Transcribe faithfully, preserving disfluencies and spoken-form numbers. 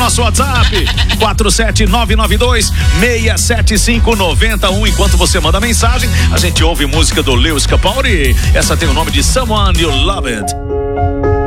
nosso WhatsApp quatro sete nove nove dois seis sete cinco nove um. Enquanto você manda mensagem, a gente ouve música do Lewis Capaldi. Essa tem o nome de Someone You Love It.